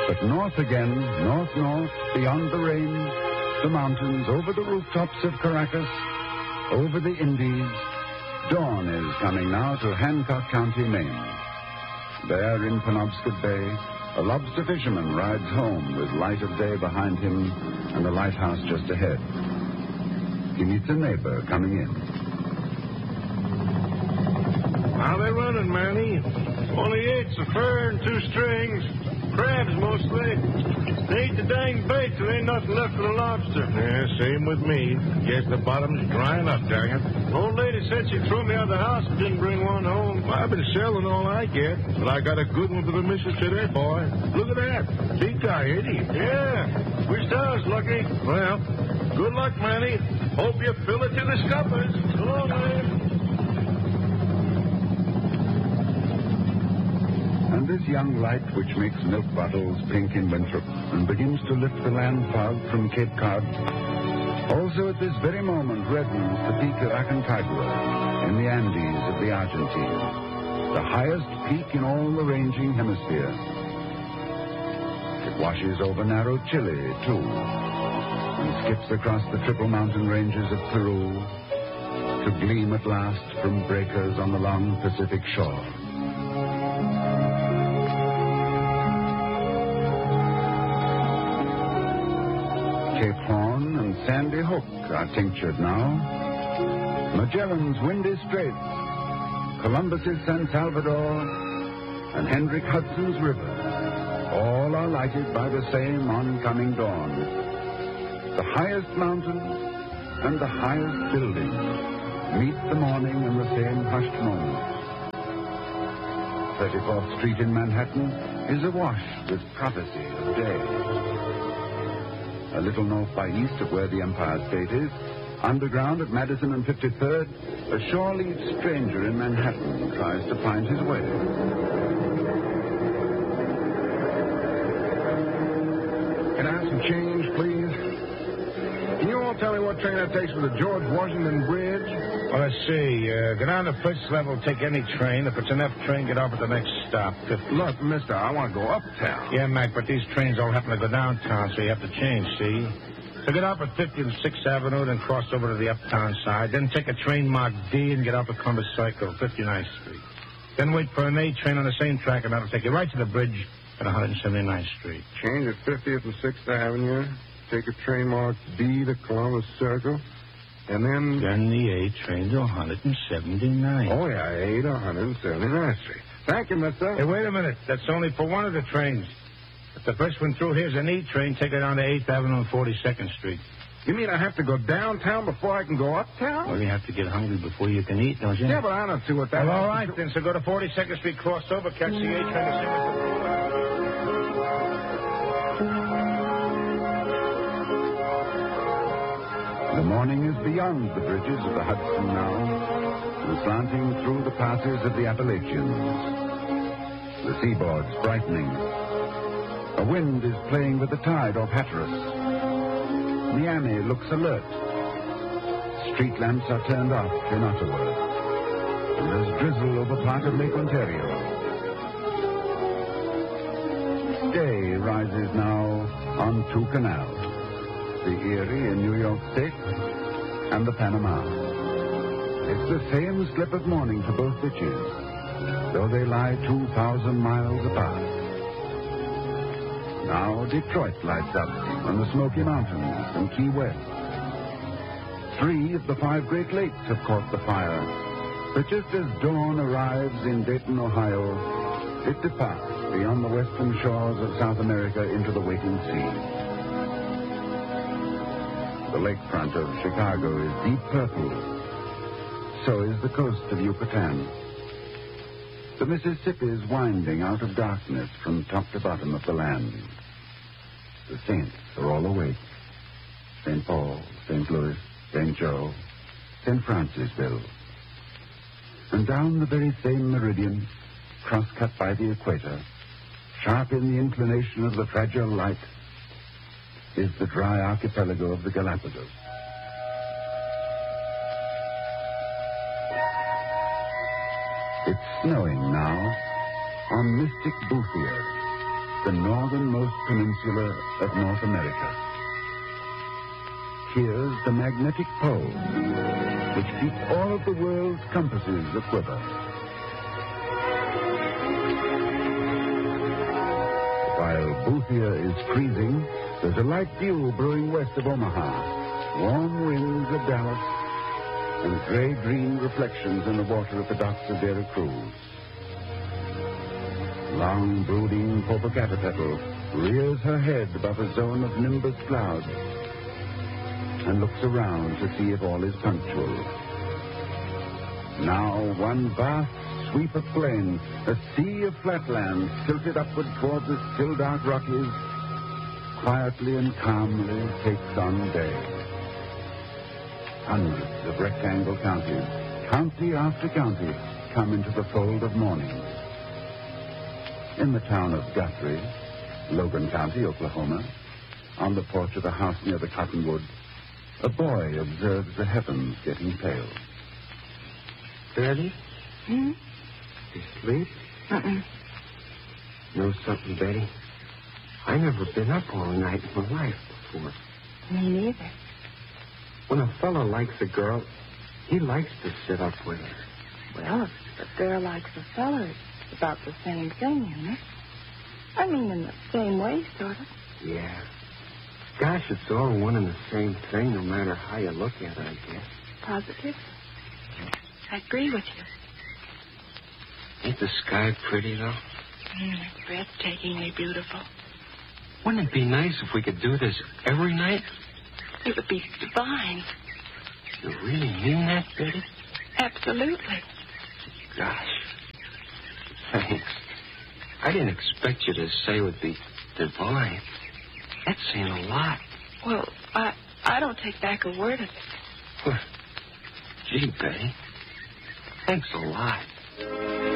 But north again, north, beyond the range, the mountains, over the rooftops of Caracas, over the Indies, dawn is coming now to Hancock County, Maine. There in Penobscot Bay, a lobster fisherman rides home with light of day behind him and the lighthouse just ahead. He meets a neighbor coming in. How they running, Manny? Only 8's a fur and 2 strings. Crabs, mostly. They ate the dang bait, there ain't nothing left for the lobster. Yeah, same with me. Guess the bottom's drying up, dang it. Old lady said she'd throw me out of the house and didn't bring one home. Well, I've been selling all I get, but I got a good one for the missus today, boy. Look at that. Big guy, ain't he? Yeah. Wished I was lucky. Well, good luck, Manny. Hope you fill it to the scuppers. So long, man. And this young light which makes milk bottles pink in Winthrop and begins to lift the land fog from Cape Cod, also at this very moment reddens the peak of Aconcagua in the Andes of the Argentine, the highest peak in all the ranging hemisphere. It washes over narrow Chile, too, and skips across the triple mountain ranges of Peru to gleam at last from breakers on the long Pacific shore. Cape Horn and Sandy Hook are tinctured now. Magellan's windy straits, Columbus's San Salvador, and Hendrick Hudson's river, all are lighted by the same oncoming dawn. The highest mountains and the highest buildings meet the morning in the same hushed moment. 34th Street in Manhattan is awash with prophecy of day. A little north by east of where the Empire State is, underground at Madison and 53rd, a shore-leave stranger in Manhattan tries to find his way. Can I have some change, please? Can you all tell me what train that takes for the George Washington Bridge? Well, let's see. Go down to first level, take any train. If it's an F train, get off at the next stop. 50. Look, mister, I want to go uptown. Yeah, Mac, but these trains all happen to go downtown, so you have to change, see? So get off at 50th and 6th Avenue, then cross over to the uptown side. Then take a train marked D and get off at Columbus Circle, 59th Street. Then wait for an A train on the same track, and that'll take you right to the bridge at 179th Street. Change at 50th and 6th Avenue. Take a train marked D to Columbus Circle. And then... Then the A train to 179th. Oh, yeah, A to 179th Street. Thank you, mister. Hey, wait a minute. That's only for one of the trains. If the first one through here's an E train, take it down to 8th Avenue and 42nd Street. You mean I have to go downtown before I can go uptown? Well, you have to get hungry before you can eat, don't you? Yeah, but I don't see what that... Well, all right, then. So go to 42nd Street, cross over, catch the A train to Singapore. The morning is beyond the bridges of the Hudson now, and slanting through the passes of the Appalachians. The seaboard's brightening. A wind is playing with the tide off Hatteras. Miami looks alert. Street lamps are turned off in Ottawa. And there's drizzle over part of Lake Ontario. Day rises now on 2 canals. The Erie in New York State and the Panama. It's the same slip of morning to both ditches, though they lie 2,000 miles apart. Now Detroit lights up on the Smoky Mountains and Key West. 3 of the 5 Great Lakes have caught the fire, but just as dawn arrives in Dayton, Ohio, it departs beyond the western shores of South America into the waiting sea. The lakefront of Chicago is deep purple. So is the coast of Yucatan. The Mississippi is winding out of darkness from top to bottom of the land. The saints are all awake. St. Paul, St. Louis, St. Joe, St. Francisville. And down the very same meridian, cross-cut by the equator, sharp in the inclination of the fragile light, is the dry archipelago of the Galapagos. It's snowing now on mystic Boothia, the northernmost peninsula of North America. Here's the magnetic pole, which keeps all of the world's compasses aquiver. While Boothia is freezing, there's a light dew brewing west of Omaha, warm winds of Dallas, and gray-green reflections in the water at the docks of Vera Cruz. Long brooding Popocatépetl rears her head above a zone of nimbus clouds and looks around to see if all is punctual. Now one vast sweep of plain, a sea of flatlands tilted upward toward the still dark Rockies, quietly and calmly takes on day. Hundreds of rectangle counties, county after county, come into the fold of morning. In the town of Guthrie, Logan County, Oklahoma, on the porch of a house near the cottonwood, a boy observes the heavens getting pale. Betty? Hmm? You sleep? Know something, Betty? I never been up all night in my life before. Me neither. When a fellow likes a girl, he likes to sit up with her. Well, if a girl likes a fella, it's about the same thing, isn't it? I mean, in the same way, sort of. Yeah. Gosh, it's all one and the same thing, no matter how you look at it, I guess. Positively. I agree with you. Ain't the sky pretty, though? It's breathtakingly beautiful. Wouldn't it be nice if we could do this every night? It would be divine. You really mean that, Betty? Absolutely. Gosh. Thanks. I didn't expect you to say it would be divine. That's saying a lot. Well, I don't take back a word of it. Gee, Betty. Thanks a lot.